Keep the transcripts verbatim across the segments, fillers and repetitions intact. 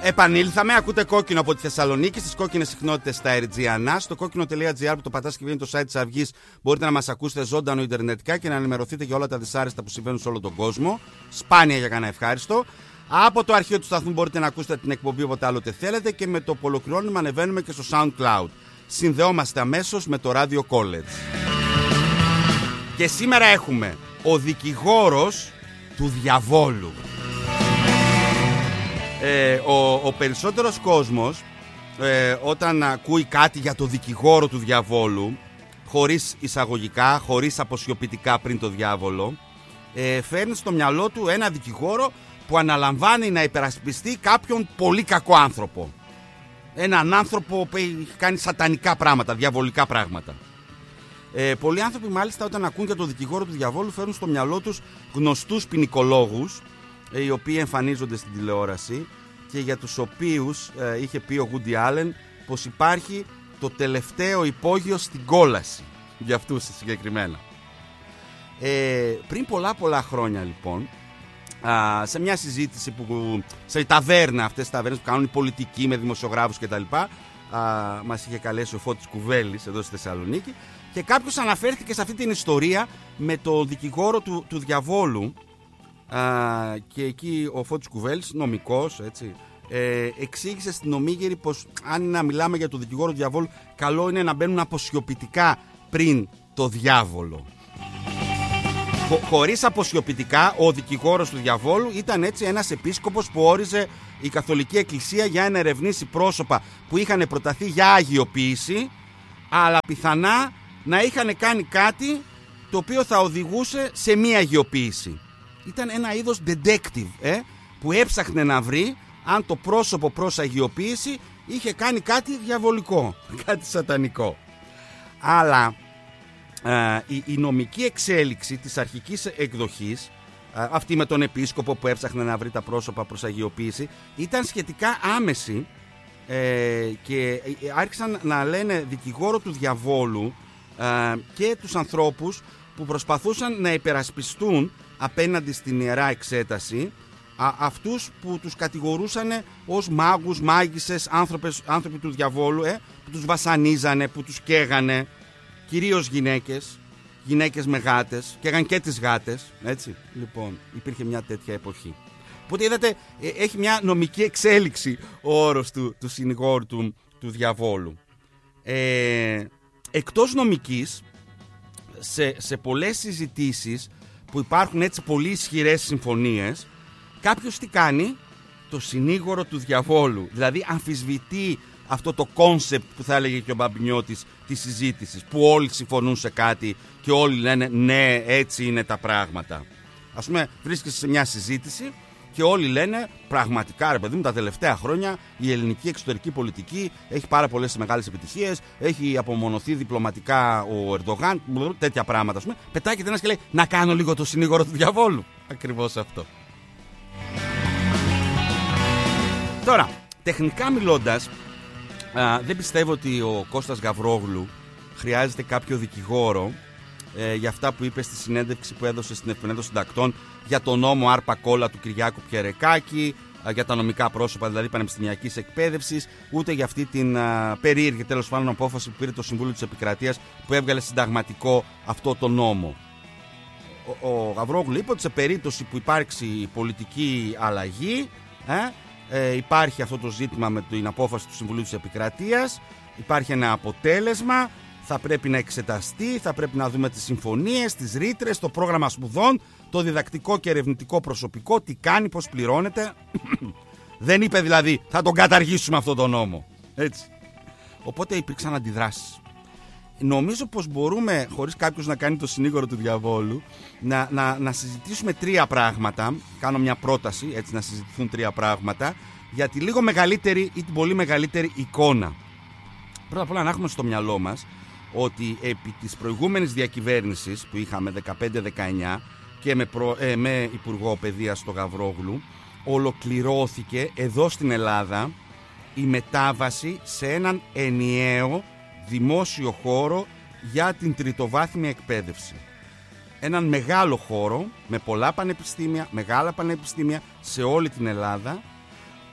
Επανήλθαμε, ακούτε Κόκκινο από τη Θεσσαλονίκη, στις κόκκινες συχνότητες στα Ερτζιανά. Στο κόκκινο τελεία τζι άρ που το πατάς και βγαίνει το site της Αυγής, μπορείτε να μας ακούσετε ζωντανό ιντερνετικά και να ενημερωθείτε για όλα τα δυσάρεστα που συμβαίνουν σε όλο τον κόσμο. Σπάνια για κανένα ευχάριστο. Από το αρχείο του σταθμού μπορείτε να ακούσετε την εκπομπή όποτε άλλοτε θέλετε και με το που ολοκληρώνουμε ανεβαίνουμε και στο SoundCloud. Συνδεόμαστε αμέσως με το Radio College. Και σήμερα έχουμε ο δικηγόρος του διαβόλου. Ε, ο, ο περισσότερος κόσμος ε, όταν ακούει κάτι για το δικηγόρο του διαβόλου, χωρίς εισαγωγικά, χωρίς αποσιωπητικά πριν το διάβολο, ε, φέρνει στο μυαλό του ένα δικηγόρο που αναλαμβάνει να υπερασπιστεί κάποιον πολύ κακό άνθρωπο. Έναν άνθρωπο που έχει κάνει σατανικά πράγματα, διαβολικά πράγματα. Ε, πολλοί άνθρωποι μάλιστα όταν ακούν για το δικηγόρο του διαβόλου φέρνουν στο μυαλό τους γνωστούς ποινικολόγους, οι οποίοι εμφανίζονται στην τηλεόραση και για τους οποίους ε, είχε πει ο Woody Allen πως υπάρχει το τελευταίο υπόγειο στην κόλαση, για αυτούς συγκεκριμένα. Ε, πριν πολλά πολλά χρόνια λοιπόν, α, σε μια συζήτηση που σε ταβέρνα, αυτές τις ταβέρνες που κάνουν οι πολιτικοί με δημοσιογράφους κτλ, μας είχε καλέσει ο Φώτης Κουβέλης εδώ στη Θεσσαλονίκη και κάποιος αναφέρθηκε σε αυτή την ιστορία με το δικηγόρο του, του διαβόλου. Uh, και εκεί ο Φώτης Κουβέλης, νομικός, έτσι, ε, εξήγησε στην Ομίγυρη πως αν είναι να μιλάμε για το δικηγόρο του διαβόλου, καλό είναι να μπαίνουν αποσιωπητικά πριν το διάβολο. Χω, χωρίς αποσιωπητικά, ο δικηγόρος του διαβόλου ήταν έτσι ένας επίσκοπος που όριζε η Καθολική Εκκλησία για να ερευνήσει πρόσωπα που είχαν προταθεί για αγιοποίηση, αλλά πιθανά να είχαν κάνει κάτι το οποίο θα οδηγούσε σε μη αγιοποίηση. Ήταν ένα είδος detective, ε, που έψαχνε να βρει αν το πρόσωπο προς αγιοποίηση είχε κάνει κάτι διαβολικό, κάτι σατανικό. Αλλά ε, η, η νομική εξέλιξη της αρχικής εκδοχής, ε, αυτή με τον επίσκοπο που έψαχνε να βρει τα πρόσωπα προς αγιοποίηση, ήταν σχετικά άμεση ε, και άρχισαν να λένε δικηγόρο του διαβόλου ε, και τους ανθρώπους που προσπαθούσαν να υπερασπιστούν απέναντι στην Ιερά Εξέταση α, αυτούς που τους κατηγορούσαν ως μάγους, μάγισσες, άνθρωπες, άνθρωποι του διαβόλου, ε, που τους βασανίζανε, που τους καίγανε, κυρίως γυναίκες, γυναίκες με γάτες, καίγαν και τις γάτες, έτσι. Λοιπόν, υπήρχε μια τέτοια εποχή. Οπότε είδατε, ε, έχει μια νομική εξέλιξη ο όρος του, του συνηγόρου του, του διαβόλου. Ε, εκτός νομικής, σε, σε πολλές συζητήσεις που υπάρχουν έτσι πολύ ισχυρές συμφωνίες, κάποιος τι κάνει? Το συνήγορο του διαβόλου. Δηλαδή αμφισβητεί αυτό το κόνσεπτ που θα έλεγε και ο Μπαμπινιώτης της συζήτησης, που όλοι συμφωνούν σε κάτι και όλοι λένε ναι, έτσι είναι τα πράγματα. Ας πούμε, βρίσκεσαι σε μια συζήτηση και όλοι λένε πραγματικά, ρε παιδί μου, τα τελευταία χρόνια η ελληνική εξωτερική πολιτική έχει πάρα πολλές μεγάλες επιτυχίες, έχει απομονωθεί διπλωματικά ο Ερντογάν, τέτοια πράγματα. Ας πούμε, πετάει και ένας και λέει να κάνω λίγο το συνήγορο του διαβόλου. Ακριβώς αυτό. Τώρα, τεχνικά μιλώντας, α, δεν πιστεύω ότι ο Κώστας Γαβρόγλου χρειάζεται κάποιο δικηγόρο ε, για αυτά που είπε στη συνέντευξη που έδωσε στην Εφημερίδα των Συντακτών για τον νόμο Άρπα Κόλλα του Κυριάκου Πιερεκάκη, ε, για τα νομικά πρόσωπα δηλαδή πανεπιστημιακής εκπαίδευσης, ούτε για αυτή την ε, περίεργη τέλος πάντων απόφαση που πήρε το Συμβούλιο της Επικρατείας που έβγαλε συνταγματικό αυτό το νόμο. Ο, ο Γαβρόγλου είπε ότι σε περίπτωση που υπάρξει πολιτική αλλαγή, ε, ε, υπάρχει αυτό το ζήτημα με την απόφαση του Συμβουλίου της Επικρατείας, υπάρχει ένα αποτέλεσμα, θα πρέπει να εξεταστεί, θα πρέπει να δούμε τις συμφωνίες, τις ρήτρες, το πρόγραμμα σπουδών, το διδακτικό και ερευνητικό προσωπικό, τι κάνει, πώς πληρώνεται. Δεν είπε δηλαδή θα τον καταργήσουμε αυτό το νόμο. Έτσι. Οπότε υπήρξαν αντιδράσεις. Νομίζω πως μπορούμε, χωρίς κάποιος να κάνει το συνήγορο του διαβόλου, να, να, να συζητήσουμε τρία πράγματα. Κάνω μια πρόταση, έτσι, να συζητηθούν τρία πράγματα για τη λίγο μεγαλύτερη ή την πολύ μεγαλύτερη εικόνα. Πρώτα απ' όλα να έχουμε στο μυαλό μας ότι επί της προηγούμενης διακυβέρνησης που είχαμε δεκαπέντε δεκαεννιά και με, προ, ε, με Υπουργό Παιδείας στο Γαβρόγλου, ολοκληρώθηκε εδώ στην Ελλάδα η μετάβαση σε έναν ενιαίο δημόσιο χώρο για την τριτοβάθμια εκπαίδευση. Έναν μεγάλο χώρο με πολλά πανεπιστήμια, μεγάλα πανεπιστήμια σε όλη την Ελλάδα,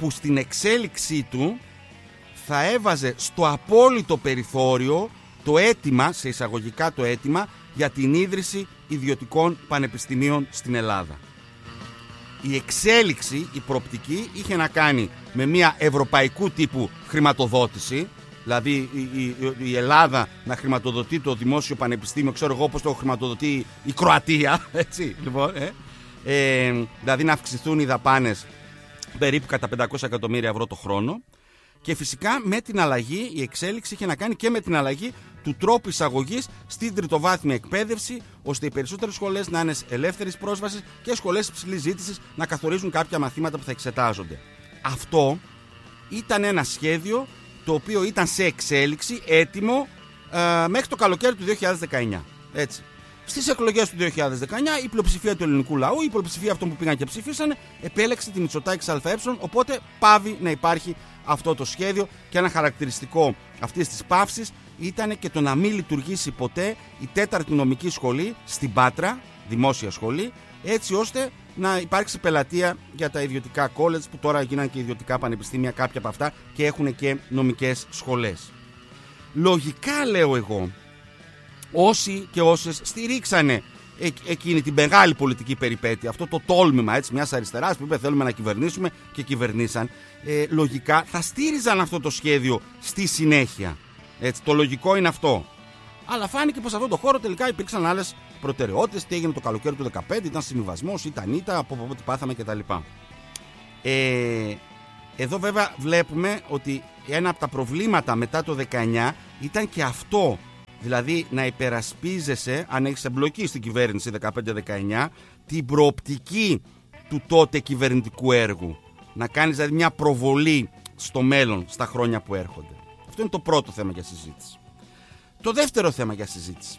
που στην εξέλιξή του θα έβαζε στο απόλυτο περιθώριο το αίτημα, σε εισαγωγικά το αίτημα, για την ίδρυση ιδιωτικών πανεπιστημίων στην Ελλάδα. Η εξέλιξη, η προοπτική είχε να κάνει με μια ευρωπαϊκού τύπου χρηματοδότηση, δηλαδή η, η, η Ελλάδα να χρηματοδοτεί το δημόσιο πανεπιστήμιο, ξέρω εγώ πώς το χρηματοδοτεί η Κροατία, έτσι, λοιπόν, ε, ε, δηλαδή να αυξηθούν οι δαπάνες περίπου κατά πεντακόσια εκατομμύρια ευρώ το χρόνο. Και φυσικά με την αλλαγή, η εξέλιξη είχε να κάνει και με την αλλαγή του τρόπου εισαγωγής στην τριτοβάθμια εκπαίδευση, ώστε οι περισσότερες σχολές να είναι ελεύθερης πρόσβασης και σχολές υψηλής ζήτησης να καθορίζουν κάποια μαθήματα που θα εξετάζονται. Αυτό ήταν ένα σχέδιο το οποίο ήταν σε εξέλιξη, έτοιμο ε, μέχρι το καλοκαίρι του δύο χιλιάδες δεκαεννιά. Έτσι. Στις εκλογές του δύο χιλιάδες δεκαεννιά η πλειοψηφία του ελληνικού λαού, η πλειοψηφία αυτών που πήγαν και ψήφισαν, επέλεξε τη Μητσοτάκη ΑΕ, οπότε πάβει να υπάρχει αυτό το σχέδιο. Και ένα χαρακτηριστικό αυτής της παύσης ήταν και το να μην λειτουργήσει ποτέ η τέταρτη νομική σχολή στην Πάτρα, δημόσια σχολή, έτσι ώστε να υπάρξει πελατεία για τα ιδιωτικά college, που τώρα γίνανε και ιδιωτικά πανεπιστήμια, κάποια από αυτά, και έχουν και νομικές σχολές. Λογικά, λέω εγώ, όσοι και όσες στηρίξανε εκείνη την μεγάλη πολιτική περιπέτεια, αυτό το τόλμημα, έτσι, μιας αριστεράς που είπε θέλουμε να κυβερνήσουμε και κυβερνήσαν, ε, λογικά θα στήριζαν αυτό το σχέδιο στη συνέχεια. Έτσι, το λογικό είναι αυτό. Αλλά φάνηκε πως σε αυτό το χώρο τελικά υπήρξαν άλλες προτεραιότητες. Τι έγινε το καλοκαίρι του δύο χιλιάδες δεκαπέντε, ήταν συμβιβασμός, ήταν ήττα, από ό,τι πάθαμε κτλ. Ε, εδώ βέβαια βλέπουμε ότι ένα από τα προβλήματα μετά το δεκαεννιά ήταν και αυτό. Δηλαδή να υπερασπίζεσαι, αν έχεις εμπλοκή στην κυβέρνηση δεκαπέντε δεκαεννιά, την προοπτική του τότε κυβερνητικού έργου. Να κάνεις δηλαδή μια προβολή στο μέλλον, στα χρόνια που έρχονται. Αυτό είναι το πρώτο θέμα για συζήτηση. Το δεύτερο θέμα για συζήτηση.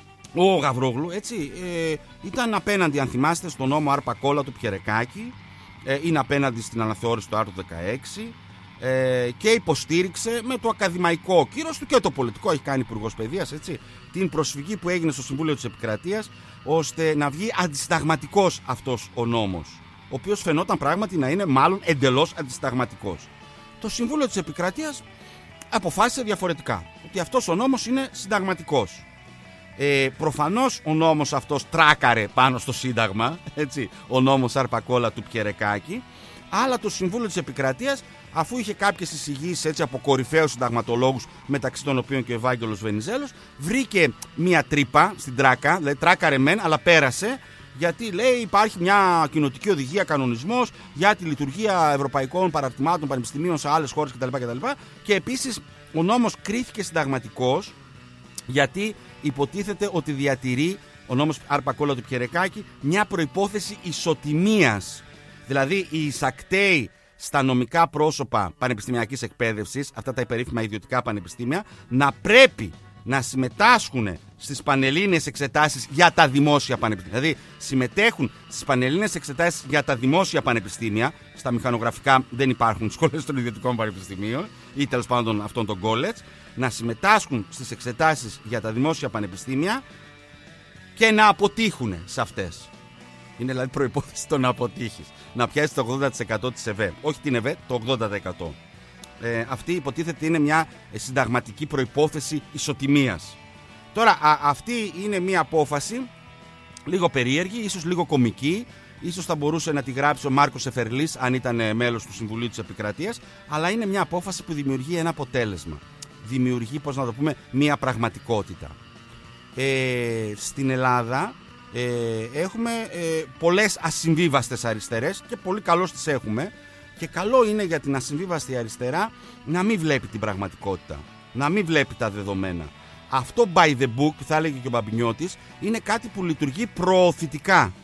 Ο Γαβρόγλου, έτσι, ε, ήταν απέναντι, αν θυμάστε, στον νόμο Άρπα Κόλλα του Πιερεκάκη, ε, είναι απέναντι στην αναθεώρηση του άρθρου δεκαέξι, ε, και υποστήριξε με το ακαδημαϊκό κύρος του και το πολιτικό, έχει κάνει υπουργός παιδείας, έτσι, την προσφυγή που έγινε στο Συμβούλιο της Επικρατείας, ώστε να βγει αντισυνταγματικός αυτός ο νόμος, ο οποίος φαινόταν πράγματι να είναι μάλλον εντελώς αντισυνταγματικός. Το Συμβούλιο της Επικρατείας αποφάσισε διαφορετικά, ότι αυτός ο νόμος είναι συνταγματικός. Ε, προφανώς ο νόμος αυτός τράκαρε πάνω στο Σύνταγμα, έτσι, ο νόμος Άρπα Κόλλα του Πιερεκάκη, αλλά το Συμβούλιο της Επικρατείας, αφού είχε κάποιες εισηγήσεις, έτσι, από κορυφαίους συνταγματολόγους, μεταξύ των οποίων και ο Ευάγγελος Βενιζέλος, βρήκε μία τρύπα στην τράκα, δηλαδή τράκαρε μεν, αλλά πέρασε, γιατί λέει υπάρχει μια κοινοτική οδηγία, κανονισμός για τη λειτουργία ευρωπαϊκών παραρτημάτων πανεπιστημίων σε άλλες χώρες κτλ. κτλ. Και επίσης ο νόμος κρίθηκε συνταγματικός, γιατί υποτίθεται ότι διατηρεί ο νόμος Άρπα Κόλλα του Πιερεκάκη μια προϋπόθεση ισοτιμίας. Δηλαδή οι εισακτέοι στα νομικά πρόσωπα πανεπιστημιακής εκπαίδευσης, αυτά τα υπερήφημα ιδιωτικά πανεπιστήμια, να πρέπει να συμμετάσχουν στις πανελλήνιες εξετάσεις για τα δημόσια πανεπιστήμια. Δηλαδή συμμετέχουν στις πανελλήνιες εξετάσεις για τα δημόσια πανεπιστήμια. Στα μηχανογραφικά δεν υπάρχουν σχολές των ιδιωτικών πανεπιστημίων ή τέλος πάντων αυτών των college. Να συμμετάσχουν στις εξετάσεις για τα δημόσια πανεπιστήμια και να αποτύχουν σε αυτές. Είναι δηλαδή προϋπόθεση το να αποτύχεις. Να πιάσεις το ογδόντα τοις εκατό της ΕΒΕ. Όχι την ΕΒΕ, το ογδόντα τοις εκατό. Ε, αυτή υποτίθεται είναι μια συνταγματική προϋπόθεση ισοτιμίας. Τώρα α, αυτή είναι μια απόφαση λίγο περίεργη, ίσως λίγο κωμική, ίσως θα μπορούσε να τη γράψει ο Μάρκος Εφερλής αν ήταν μέλος του Συμβουλίου της Επικρατείας, αλλά είναι μια απόφαση που δημιουργεί ένα αποτέλεσμα. Δημιουργεί, πώς να το πούμε, μια πραγματικότητα. Ε, στην Ελλάδα ε, έχουμε ε, πολλές ασυμβίβαστες αριστερές και πολύ καλώς τις έχουμε. Και καλό είναι για την ασυμβίβαστη αριστερά να μην βλέπει την πραγματικότητα, να μην βλέπει τα δεδομένα. Αυτό by the book, θα έλεγε και ο Μπαμπινιώτης, είναι κάτι που λειτουργεί προωθητικά.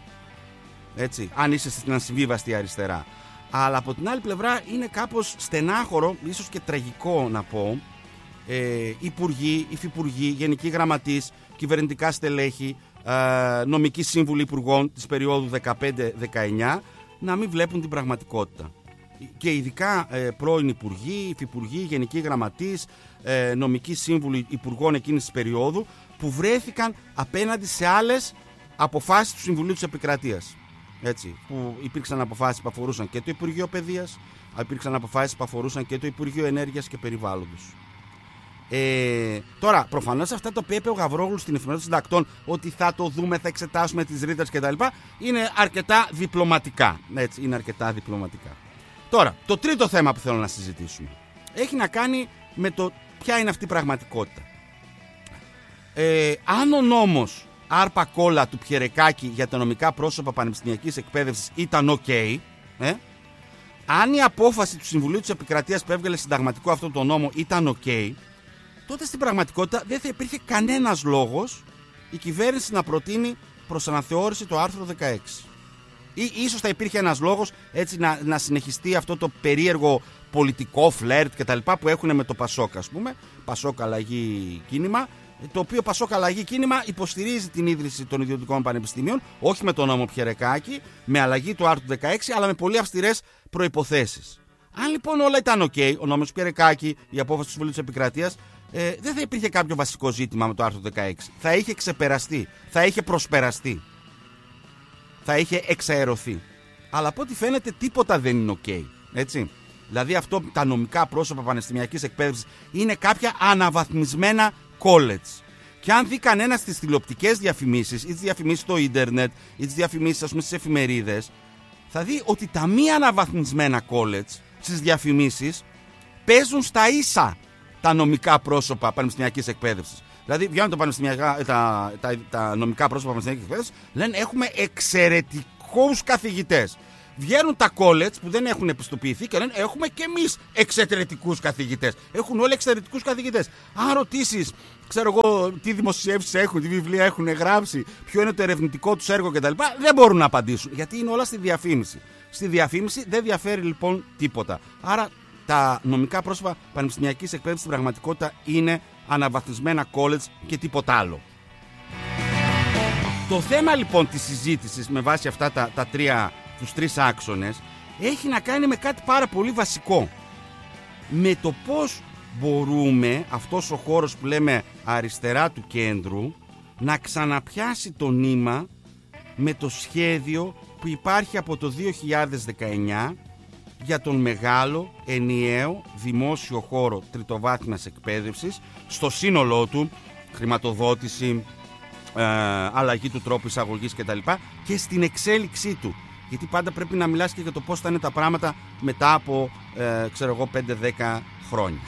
Έτσι, αν είσαι στην ασυμβίβαστη αριστερά. Αλλά από την άλλη πλευρά είναι κάπως στενάχωρο, ίσως και τραγικό να πω, ε, υπουργοί, υφυπουργοί, γενικοί γραμματείς, κυβερνητικά στελέχη, ε, νομικοί σύμβουλοι υπουργών της περίοδου δεκαπέντε δεκαεννιά, να μην βλέπουν την πραγματικότητα. Και ειδικά ε, πρώην υπουργοί, υφυπουργοί, γενικοί γραμματείς, ε, νομικοί σύμβουλοι υπουργών εκείνης της περίοδου, που βρέθηκαν απέναντι σε άλλες αποφάσεις του Συμβουλίου της Επικρατείας. Έτσι, που υπήρξαν αποφάσεις που αφορούσαν και το Υπουργείο Παιδείας, υπήρξαν αποφάσεις που αφορούσαν και το Υπουργείο Ενέργειας και Περιβάλλοντος. Ε, τώρα, προφανώς αυτά τα οποία είπε ο Γαβρόγλου στην Εφημερίδα των Συντακτών, ότι θα το δούμε, θα εξετάσουμε τις ρήτρες κτλ., είναι αρκετά διπλωματικά. Έτσι, είναι αρκετά διπλωματικά. Τώρα, το τρίτο θέμα που θέλω να συζητήσουμε έχει να κάνει με το ποια είναι αυτή η πραγματικότητα. Ε, αν ο νόμος άρπα κόλλα του Πιερεκάκη για τα νομικά πρόσωπα πανεπιστημιακής εκπαίδευσης ήταν ok, ε, αν η απόφαση του Συμβουλίου της Επικρατείας που έβγαλε συνταγματικό αυτό το νόμο ήταν ok, τότε στην πραγματικότητα δεν θα υπήρχε κανένας λόγος η κυβέρνηση να προτείνει προς αναθεώρηση το άρθρο δεκαέξι. Ή ίσως θα υπήρχε ένας λόγος έτσι να, να συνεχιστεί αυτό το περίεργο πολιτικό φλερτ και τα λοιπά που έχουν με το Πασόκ, ας πούμε, Πασόκ Αλλαγή Κίνημα, το οποίο Πασόκ Αλλαγή Κίνημα υποστηρίζει την ίδρυση των ιδιωτικών πανεπιστημίων, όχι με τον νόμο Πιερεκάκη, με αλλαγή του άρθρου δεκαέξι, αλλά με πολύ αυστηρές προϋποθέσεις. Αν λοιπόν όλα ήταν ok, ο νόμος Πιερεκάκη, η απόφαση του Συμβουλίου της Επικρατείας, ε, δεν θα υπήρχε κάποιο βασικό ζήτημα με το άρθρο δεκαέξι. Θα είχε ξεπεραστεί, θα είχε προσπεραστεί, θα είχε εξαερωθεί. Αλλά από ό,τι φαίνεται τίποτα δεν είναι ok. Έτσι. Δηλαδή αυτό τα νομικά πρόσωπα πανεπιστημιακής εκπαίδευσης είναι κάποια αναβαθμισμένα college. Και αν δει κανένα τις τηλεοπτικές διαφημίσεις ή τις διαφημίσεις στο ίντερνετ ή τις διαφημίσεις, ας πούμε, στις εφημερίδες, θα δει ότι τα μη αναβαθμισμένα college στις διαφημίσεις παίζουν στα ίσα τα νομικά πρόσωπα πανεπιστημιακής εκπαίδευσης. Δηλαδή βγαίνουν τα, πανεπιστημιακά, τα, τα, τα νομικά πρόσωπα πανεπιστημιακής εκπαίδευσης, λένε έχουμε εξαιρετικούς καθηγητές. Βγαίνουν τα college που δεν έχουν επιστοποιηθεί και λένε έχουμε και εμείς εξαιρετικούς καθηγητές. Έχουν όλοι εξαιρετικούς καθηγητές. Αν ρωτήσεις, ξέρω εγώ, τι δημοσιεύσεις έχουν, τι βιβλία έχουν γράψει, ποιο είναι το ερευνητικό τους έργο κτλ., δεν μπορούν να απαντήσουν. Γιατί είναι όλα στη διαφήμιση. Στη διαφήμιση δεν διαφέρει λοιπόν τίποτα. Άρα τα νομικά πρόσωπα πανεπιστημιακής εκπαίδευσης στην πραγματικότητα είναι αναβαθμισμένα college και τίποτα άλλο. Το θέμα λοιπόν της συζήτησης με βάση αυτά τα, τα τρία, τους τρεις άξονες έχει να κάνει με κάτι πάρα πολύ βασικό. Με το πώς μπορούμε αυτός ο χώρος που λέμε αριστερά του κέντρου να ξαναπιάσει το νήμα με το σχέδιο που υπάρχει από το δύο χιλιάδες δεκαεννιά για τον μεγάλο ενιαίο δημόσιο χώρο τριτοβάθμιας εκπαίδευσης στο σύνολό του, χρηματοδότηση, ε, αλλαγή του τρόπου εισαγωγής κτλ. Και στην εξέλιξή του. Γιατί πάντα πρέπει να μιλάς και για το πώς θα είναι τα πράγματα μετά από ε, ξέρω εγώ πέντε δέκα χρόνια.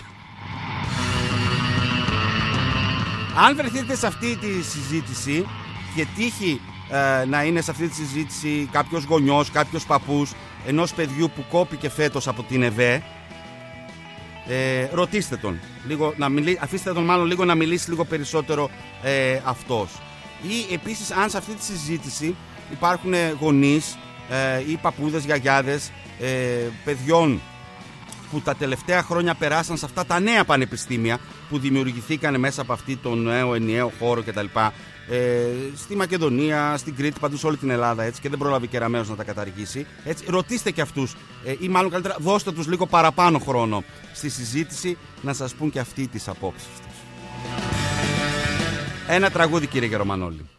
Αν βρεθείτε σε αυτή τη συζήτηση και τύχει ε, να είναι σε αυτή τη συζήτηση κάποιος γονιός, κάποιος παππούς ενός παιδιού που κόπηκε φέτος από την ΕΒΕ, ε, ρωτήστε τον λίγο, να μιλή, αφήστε τον μάλλον λίγο να μιλήσει λίγο περισσότερο ε, αυτός. Ή επίσης αν σε αυτή τη συζήτηση υπάρχουν γονείς ε, ή παππούδες, γιαγιάδες ε, παιδιών που τα τελευταία χρόνια περάσαν σε αυτά τα νέα πανεπιστήμια που δημιουργηθήκαν μέσα από αυτή τον νέο ενιαίο χώρο κτλ. Ε, στη Μακεδονία, στην Κρήτη, παντού σε όλη την Ελλάδα, έτσι, και δεν πρόλαβε Κεραμέως να τα καταργήσει. Έτσι, ρωτήστε και αυτούς, ε, ή μάλλον καλύτερα δώστε τους λίγο παραπάνω χρόνο στη συζήτηση να σας πούν και αυτοί τις απόψεις τους. Ένα τραγούδι, κύριε Γερομανόλη.